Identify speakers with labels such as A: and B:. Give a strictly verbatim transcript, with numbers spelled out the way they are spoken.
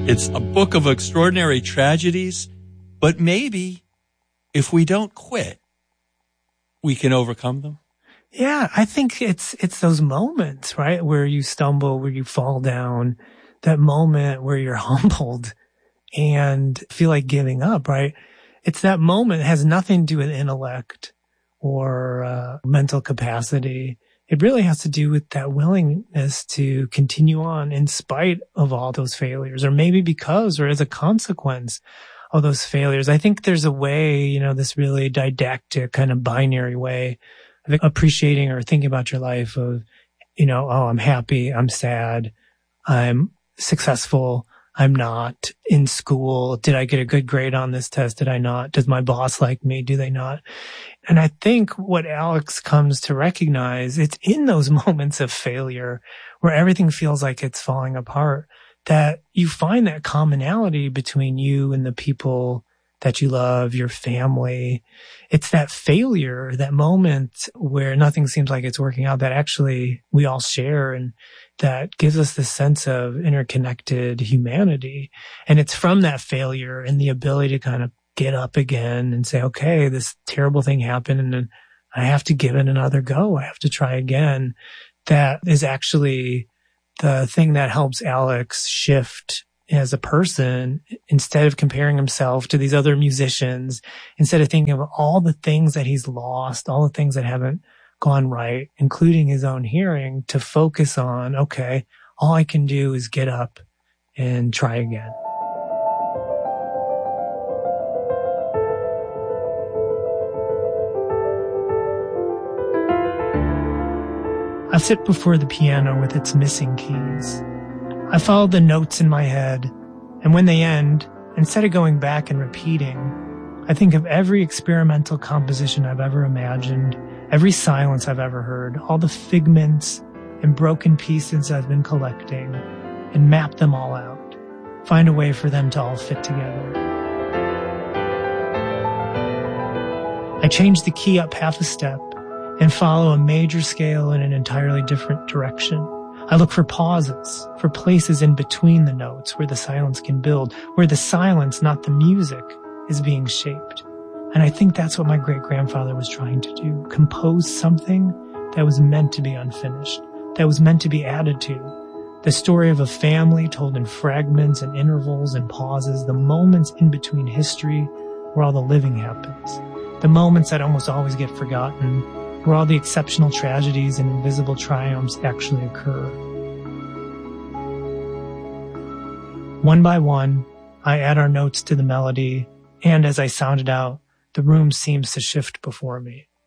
A: It's a book of extraordinary tragedies, but maybe if we don't quit, we can overcome them.
B: Yeah, I think it's it's those moments, right, where you stumble, where you fall down, that moment where you're humbled and feel like giving up, right? It's that moment. It has nothing to do with intellect or uh, mental capacity. It really has to do with that willingness to continue on in spite of all those failures, or maybe because or as a consequence of those failures. I think there's a way, you know, this really didactic kind of binary way of appreciating or thinking about your life of, you know, oh, I'm happy, I'm sad, I'm successful, I'm not in school. Did I get a good grade on this test? Did I not? Does my boss like me? Do they not? And I think what Alex comes to recognize, it's in those moments of failure where everything feels like it's falling apart, that you find that commonality between you and the people that you love, your family. It's that failure, that moment where nothing seems like it's working out, that actually we all share, and that gives us this sense of interconnected humanity. And it's from that failure and the ability to kind of get up again and say, okay, this terrible thing happened and I have to give it another go. I have to try again. That is actually the thing that helps Alex shift as a person. Instead of comparing himself to these other musicians, instead of thinking of all the things that he's lost, all the things that haven't gone right, including his own hearing, to focus on, okay, all I can do is get up and try again. I sit before the piano with its missing keys. I follow the notes in my head, and when they end, instead of going back and repeating, I think of every experimental composition I've ever imagined, every silence I've ever heard, all the figments and broken pieces I've been collecting, and map them all out, find a way for them to all fit together. I change the key up half a step and follow a major scale in an entirely different direction. I look for pauses, for places in between the notes where the silence can build, where the silence, not the music, is being shaped. And I think that's what my great-grandfather was trying to do, compose something that was meant to be unfinished, that was meant to be added to. The story of a family told in fragments and intervals and pauses, the moments in between history where all the living happens, the moments that almost always get forgotten, where all the exceptional tragedies and invisible triumphs actually occur. One by one, I add our notes to the melody, and as I sound it out, the room seems to shift before me.